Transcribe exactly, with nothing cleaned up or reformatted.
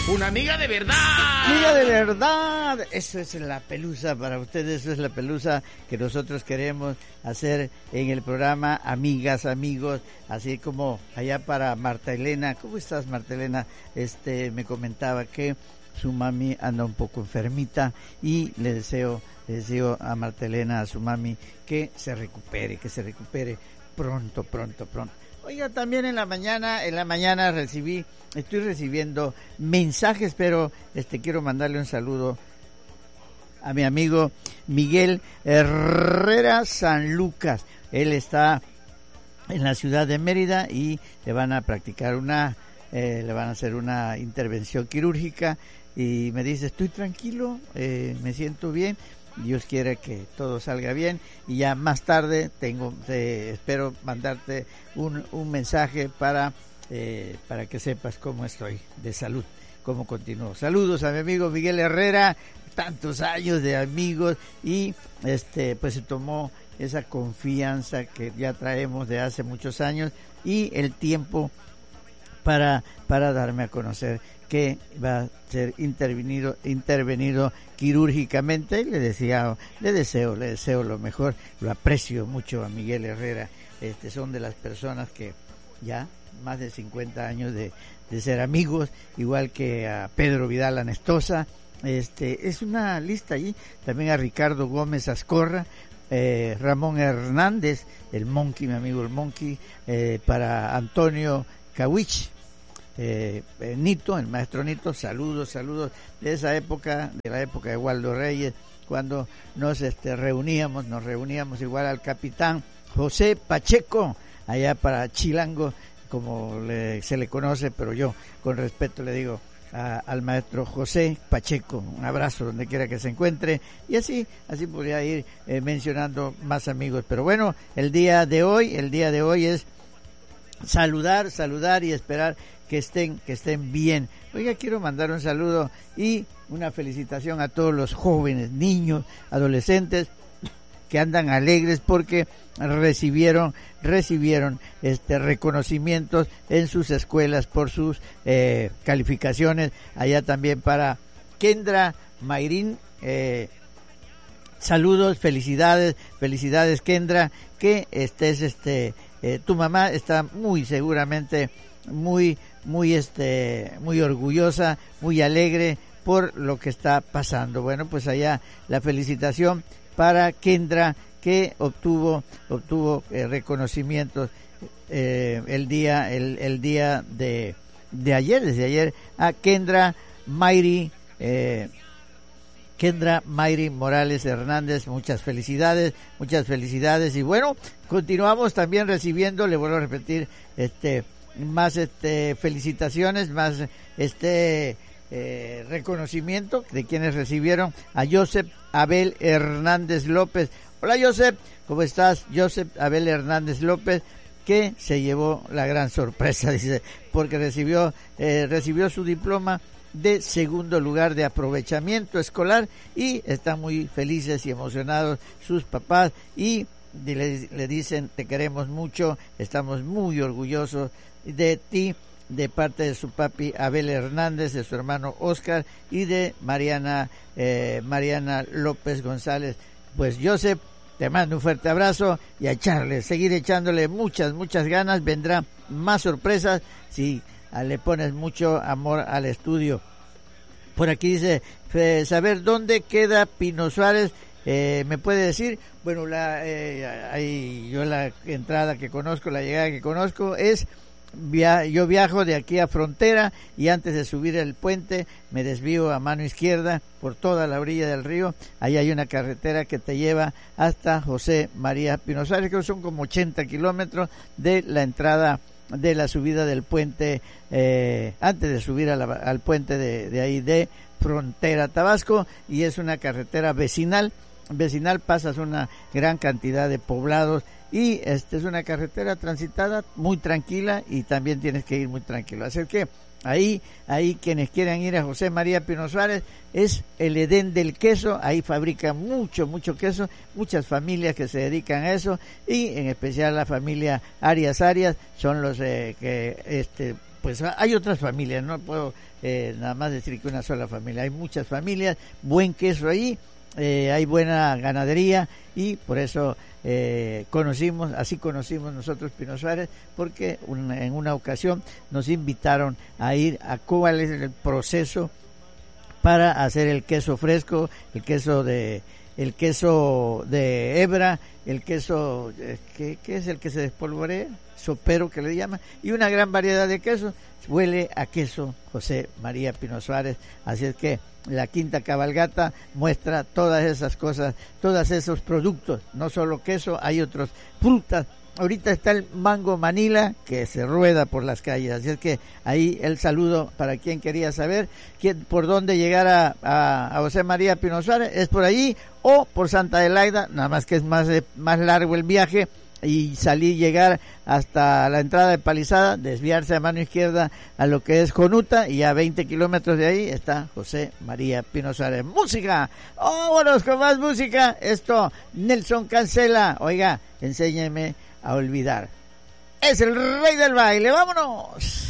Una amiga de verdad. Amiga de verdad. Eso es la pelusa para ustedes, eso es la pelusa que nosotros queremos hacer en el programa Amigas, Amigos, así como allá para Marta Elena. ¿Cómo estás, Marta Elena? Este, me comentaba que su mami anda un poco enfermita y le deseo, le deseo a Marta Elena, a su mami, que se recupere, que se recupere pronto, pronto, pronto. Oiga, también en la mañana, en la mañana recibí, estoy recibiendo mensajes, pero este quiero mandarle un saludo a mi amigo Miguel Herrera San Lucas. Él está en la ciudad de Mérida y le van a practicar una, eh, le van a hacer una intervención quirúrgica y me dice, estoy tranquilo, eh, me siento bien. Dios quiere que todo salga bien y ya más tarde tengo te, espero mandarte un, un mensaje para eh, para que sepas cómo estoy de salud, cómo continúo. Saludos a mi amigo Miguel Herrera, tantos años de amigos y este pues se tomó esa confianza que ya traemos de hace muchos años y el tiempo para para darme a conocer que va a ser intervenido intervenido quirúrgicamente. Le decía, le deseo, le deseo lo mejor, lo aprecio mucho a Miguel Herrera. Este son de las personas que ya más de cincuenta años de, de ser amigos, igual que a Pedro Vidal Anestosa. Este es una lista allí, también a Ricardo Gómez Azcorra, eh, Ramón Hernández, el Monkey, mi amigo el Monkey, eh, para Antonio Cawich. Eh, eh, Nito, el maestro Nito, saludos, saludos de esa época, de la época de Waldo Reyes, cuando nos este, reuníamos, nos reuníamos igual al capitán José Pacheco, allá para Chilango, como le, se le conoce, pero yo con respeto le digo a, al maestro José Pacheco, un abrazo donde quiera que se encuentre, y así, así podría ir eh, mencionando más amigos, pero bueno, el día de hoy, el día de hoy es saludar, saludar y esperar que estén, que estén bien. Oiga, quiero mandar un saludo y una felicitación a todos los jóvenes, niños, adolescentes que andan alegres porque recibieron, recibieron este reconocimientos en sus escuelas por sus eh, calificaciones. Allá también para Kendra Mayrín, eh, saludos, felicidades, felicidades Kendra, que estés, este, eh, tu mamá está muy seguramente muy muy este muy orgullosa, muy alegre por lo que está pasando. Bueno, pues allá la felicitación para Kendra, que obtuvo obtuvo eh, reconocimientos eh, el día el, el día de de ayer, desde ayer, a Kendra Mayri eh, Kendra Mayri Morales Hernández, muchas felicidades, muchas felicidades y bueno, continuamos también recibiendo, le vuelvo a repetir, este más este felicitaciones, más este eh, reconocimiento de quienes recibieron a Joseph Abel Hernández López. Hola Joseph, ¿cómo estás? Joseph Abel Hernández López, que se llevó la gran sorpresa, dice, porque recibió eh, recibió su diploma de segundo lugar de aprovechamiento escolar y están muy felices y emocionados sus papás y le, le dicen te queremos mucho, estamos muy orgullosos de ti, de parte de su papi Abel Hernández, de su hermano Oscar y de Mariana eh, Mariana López González. Pues Joseph, te mando un fuerte abrazo y a echarle, seguir echándole muchas, muchas ganas, vendrán más sorpresas si le pones mucho amor al estudio. Por aquí dice, eh, saber dónde queda Pino Suárez, eh, ¿me puede decir? Bueno, la eh, ahí yo la entrada que conozco, la llegada que conozco es, via, yo viajo de aquí a Frontera y antes de subir el puente me desvío a mano izquierda por toda la orilla del río, ahí hay una carretera que te lleva hasta José María Pino Suárez, que son como ochenta kilómetros de la entrada de la subida del puente, eh, antes de subir a la, al puente de, de ahí de Frontera, Tabasco, y es una carretera vecinal, vecinal pasas una gran cantidad de poblados y este es una carretera transitada muy tranquila y también tienes que ir muy tranquilo, así que ahí, ahí quienes quieran ir a José María Pino Suárez es el Edén del queso, ahí fabrican mucho, mucho queso, muchas familias que se dedican a eso y en especial la familia Arias Arias son los eh, que este pues hay otras familias, no puedo eh, nada más decir que una sola familia, hay muchas familias, buen queso ahí, eh, hay buena ganadería y por eso eh, conocimos, así conocimos nosotros Pino Suárez, porque un, en una ocasión nos invitaron a ir a cuál es el proceso para hacer el queso fresco, el queso de el queso de hebra, el queso que ¿qué es el que se despolvorea? Sopero que le llaman, y una gran variedad de quesos. Huele a queso José María Pino Suárez, así es que la Quinta Cabalgata muestra todas esas cosas, todos esos productos, no solo queso, hay otros frutas. Ahorita está el mango Manila que se rueda por las calles, así es que ahí el saludo para quien quería saber quién, por dónde llegar a, a, a José María Pino Suárez, es por allí o por Santa Adelaida, nada más que es más, más largo el viaje, y salir, llegar hasta la entrada de Palizada, desviarse a mano izquierda a lo que es Jonuta, y a veinte kilómetros de ahí está José María Pino Suárez. ¡Música! ¡Vámonos con más música! Esto, Nelson Cancela. Oiga, enséñeme a olvidar. Es el rey del baile, ¡vámonos!